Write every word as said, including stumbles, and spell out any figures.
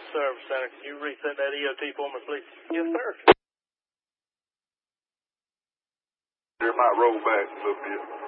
Service Center. Can you reset that E O T for me, please? Yes, sir. It might roll back a little bit.